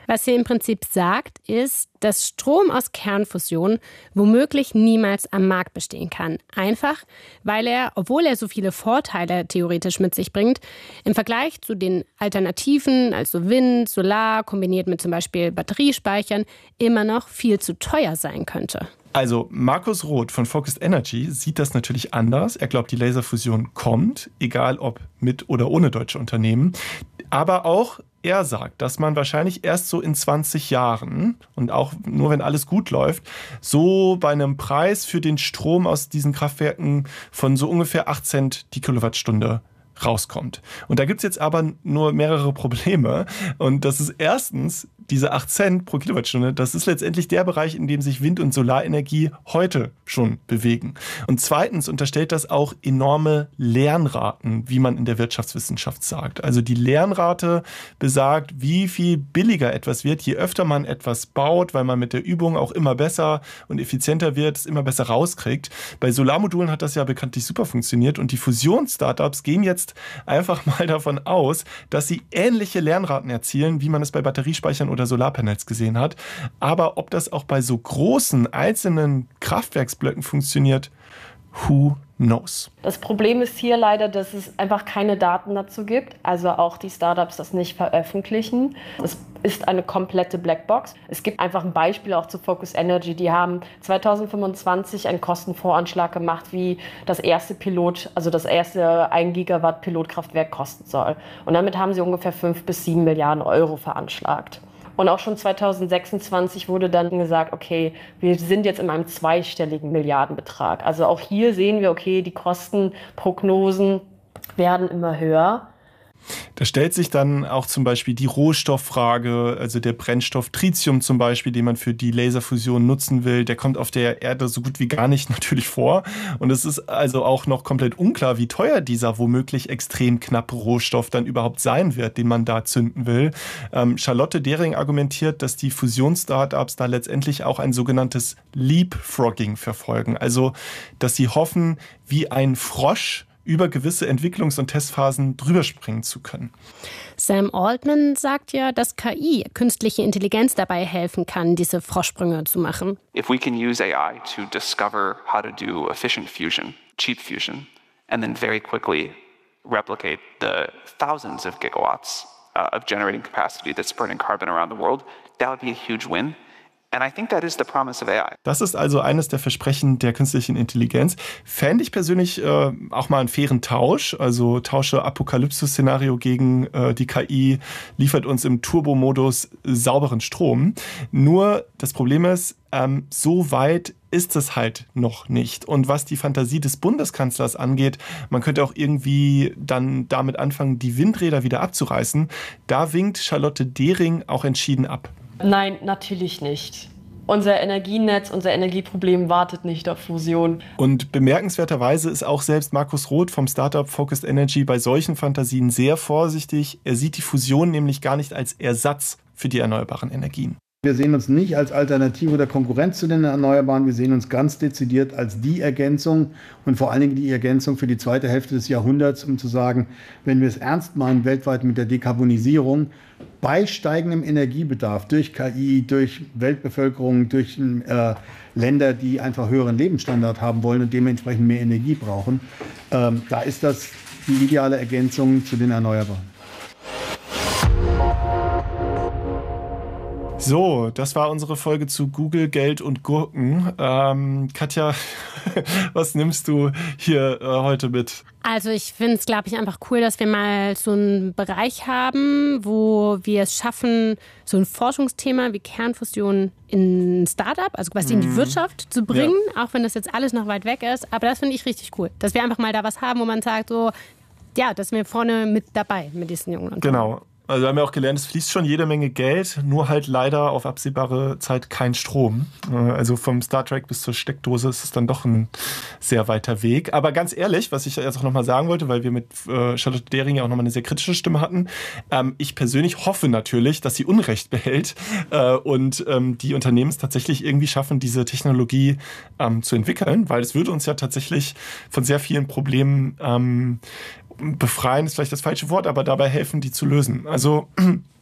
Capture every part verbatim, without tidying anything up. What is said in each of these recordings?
Was sie im Prinzip sagt, ist, dass Strom aus Kernfusion womöglich niemals am Markt bestehen kann. Einfach, weil er, obwohl er so viele Vorteile theoretisch mit sich bringt, im Vergleich zu den Alternativen, also Wind, Solar, kombiniert mit zum Beispiel Batteriespeichern, immer noch viel zu teuer sein könnte. Also Markus Roth von Focused Energy sieht das natürlich anders. Er glaubt, die Laserfusion kommt, egal ob mit oder ohne deutsche Unternehmen. Aber auch er sagt, dass man wahrscheinlich erst so in zwanzig Jahren und auch nur wenn alles gut läuft, so bei einem Preis für den Strom aus diesen Kraftwerken von so ungefähr acht Cent die Kilowattstunde rauskommt. Und da gibt es jetzt aber nur mehrere Probleme. Und das ist erstens, diese acht Cent pro Kilowattstunde, das ist letztendlich der Bereich, in dem sich Wind- und Solarenergie heute schon bewegen. Und zweitens unterstellt das auch enorme Lernraten, wie man in der Wirtschaftswissenschaft sagt. Also die Lernrate besagt, wie viel billiger etwas wird, je öfter man etwas baut, weil man mit der Übung auch immer besser und effizienter wird, es immer besser rauskriegt. Bei Solarmodulen hat das ja bekanntlich super funktioniert und die Fusionsstartups gehen jetzt einfach mal davon aus, dass sie ähnliche Lernraten erzielen, wie man es bei Batteriespeichern oder Solarpanels gesehen hat. Aber ob das auch bei so großen einzelnen Kraftwerksblöcken funktioniert, who knows? Das Problem ist hier leider, dass es einfach keine Daten dazu gibt, also auch die Startups das nicht veröffentlichen. Es ist eine komplette Blackbox. Es gibt einfach ein Beispiel auch zu Focus Energy. Die haben zweitausendfünfundzwanzig einen Kostenvoranschlag gemacht, wie das erste Pilot, also das erste ein Gigawatt Pilotkraftwerk kosten soll. Und damit haben sie ungefähr fünf bis sieben Milliarden Euro veranschlagt. Und auch schon zweitausendsechsundzwanzig wurde dann gesagt, okay, wir sind jetzt in einem zweistelligen Milliardenbetrag. Also auch hier sehen wir, okay, die Kostenprognosen werden immer höher. Da stellt sich dann auch zum Beispiel die Rohstofffrage, also der Brennstoff Tritium zum Beispiel, den man für die Laserfusion nutzen will, der kommt auf der Erde so gut wie gar nicht natürlich vor. Und es ist also auch noch komplett unklar, wie teuer dieser womöglich extrem knappe Rohstoff dann überhaupt sein wird, den man da zünden will. Ähm, Charlotte Dehring argumentiert, dass die Fusionsstartups da letztendlich auch ein sogenanntes Leapfrogging verfolgen. Also, dass sie hoffen, wie ein Frosch über gewisse Entwicklungs- und Testphasen drüber springen zu können. Sam Altman sagt ja, dass K I, künstliche Intelligenz, dabei helfen kann, diese Froschsprünge zu machen. If we can use A I to discover how to do efficient fusion, cheap fusion, and then very quickly replicate the thousands of gigawatts uh, of generating capacity that's burning carbon around the world, that would be a huge win. And I think that is the promise of A I. Das ist also eines der Versprechen der künstlichen Intelligenz. Fände ich persönlich äh, auch mal einen fairen Tausch. Also tausche Apokalypse-Szenario gegen äh, die K I, liefert uns im Turbo-Modus sauberen Strom. Nur das Problem ist, ähm, so weit ist es halt noch nicht. Und was die Fantasie des Bundeskanzlers angeht, man könnte auch irgendwie dann damit anfangen, die Windräder wieder abzureißen. Da winkt Charlotte Dehring auch entschieden ab. Nein, natürlich nicht. Unser Energienetz, unser Energieproblem wartet nicht auf Fusion. Und bemerkenswerterweise ist auch selbst Markus Roth vom Startup Focused Energy bei solchen Fantasien sehr vorsichtig. Er sieht die Fusion nämlich gar nicht als Ersatz für die erneuerbaren Energien. Wir sehen uns nicht als Alternative oder Konkurrenz zu den Erneuerbaren. Wir sehen uns ganz dezidiert als die Ergänzung und vor allen Dingen die Ergänzung für die zweite Hälfte des Jahrhunderts, um zu sagen, wenn wir es ernst meinen weltweit mit der Dekarbonisierung, bei steigendem Energiebedarf durch K I, durch Weltbevölkerung, durch äh, Länder, die einfach höheren Lebensstandard haben wollen und dementsprechend mehr Energie brauchen, ähm, da ist das die ideale Ergänzung zu den Erneuerbaren. So, das war unsere Folge zu Google, Geld und Gurken. Ähm, Katja, was nimmst du hier äh, heute mit? Also ich finde es, glaube ich, einfach cool, dass wir mal so einen Bereich haben, wo wir es schaffen, so ein Forschungsthema wie Kernfusion in ein Startup, also quasi in die Wirtschaft zu bringen, ja. Auch wenn das jetzt alles noch weit weg ist. Aber das finde ich richtig cool, dass wir einfach mal da was haben, wo man sagt, so, ja, das sind wir vorne mit dabei mit diesen jungen Unternehmen. Genau. Also wir haben ja auch gelernt, es fließt schon jede Menge Geld, nur halt leider auf absehbare Zeit kein Strom. Also vom Star Trek bis zur Steckdose ist es dann doch ein sehr weiter Weg. Aber ganz ehrlich, was ich jetzt auch nochmal sagen wollte, weil wir mit Charlotte Dehring ja auch nochmal eine sehr kritische Stimme hatten, ich persönlich hoffe natürlich, dass sie Unrecht behält und die Unternehmen es tatsächlich irgendwie schaffen, diese Technologie zu entwickeln, weil es würde uns ja tatsächlich von sehr vielen Problemen befreien ist vielleicht das falsche Wort, aber dabei helfen, die zu lösen. Also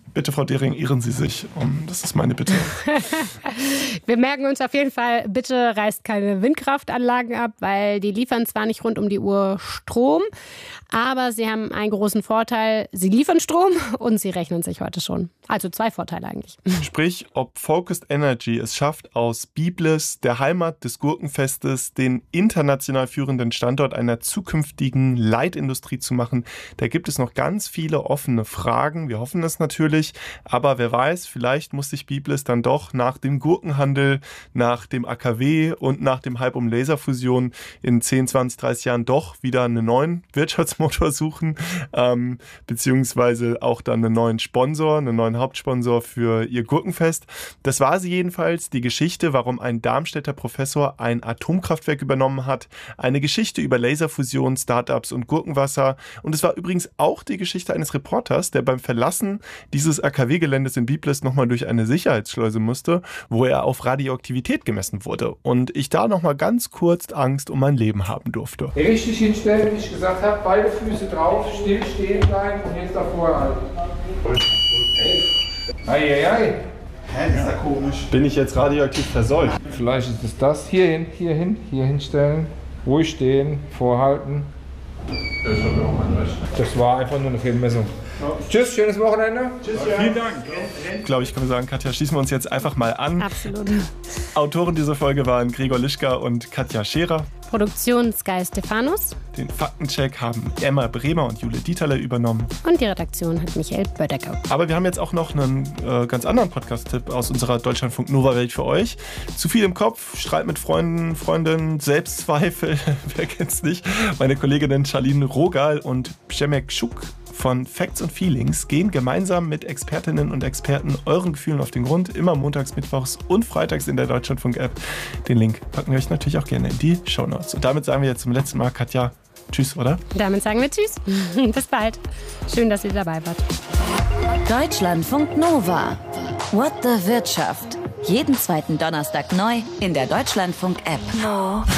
Bitte, Frau Dehring, irren Sie sich. Um, das ist meine Bitte. Wir merken uns auf jeden Fall, bitte reißt keine Windkraftanlagen ab, weil die liefern zwar nicht rund um die Uhr Strom, aber sie haben einen großen Vorteil. Sie liefern Strom und sie rechnen sich heute schon. Also zwei Vorteile eigentlich. Sprich, ob Focused Energy es schafft, aus Biblis, der Heimat des Gurkenfestes, den international führenden Standort einer zukünftigen Leitindustrie zu machen, da gibt es noch ganz viele offene Fragen. Wir hoffen es natürlich, aber wer weiß, vielleicht muss sich Biblis dann doch nach dem Gurkenhandel, nach dem A K W und nach dem Hype um Laserfusion in zehn, zwanzig, dreißig Jahren doch wieder einen neuen Wirtschaftsmotor suchen, ähm, beziehungsweise auch dann einen neuen Sponsor, einen neuen Hauptsponsor für ihr Gurkenfest. Das war sie jedenfalls, die Geschichte, warum ein Darmstädter Professor ein Atomkraftwerk übernommen hat, eine Geschichte über Laserfusion, Startups und Gurkenwasser, und es war übrigens auch die Geschichte eines Reporters, der beim Verlassen dieses A K W-Geländes in Biblis nochmal durch eine Sicherheitsschleuse musste, wo er auf Radioaktivität gemessen wurde und ich da nochmal ganz kurz Angst um mein Leben haben durfte. Richtig hinstellen, wie ich gesagt habe, beide Füße drauf, still stehen bleiben und jetzt davor halten. Eieiei. Hä, ist ja komisch. Bin ich jetzt radioaktiv verseucht? Vielleicht ist es das. Hier hin, hier hin, hier hinstellen. Ruhig stehen, vorhalten. Das war einfach nur eine Fehlmessung. Ja. Tschüss, schönes Wochenende. Tschüss, ja. Vielen Dank. Ich glaube, ich kann sagen, Katja, schließen wir uns jetzt einfach mal an. Absolut. Autoren dieser Folge waren Gregor Lischka und Katja Scherer. Produktion Sky Stefanus. Den Faktencheck haben Emma Bremer und Jule Dieterle übernommen. Und die Redaktion hat Michael Bödecker. Aber wir haben jetzt auch noch einen äh, ganz anderen Podcast-Tipp aus unserer Deutschlandfunk Nova Welt für euch. Zu viel im Kopf, Streit mit Freunden, Freundinnen, Selbstzweifel, wer kennt's nicht? Meine Kolleginnen Charlene Rogal und Przemek Schuk von Facts and Feelings gehen gemeinsam mit Expertinnen und Experten euren Gefühlen auf den Grund, immer montags, mittwochs und freitags in der Deutschlandfunk-App. Den Link packen wir euch natürlich auch gerne in die Shownotes. Und damit sagen wir jetzt zum letzten Mal, Katja, tschüss, oder? Damit sagen wir tschüss. Bis bald. Schön, dass ihr dabei wart. Deutschlandfunk Nova. What the Wirtschaft. Jeden zweiten Donnerstag neu in der Deutschlandfunk-App. No.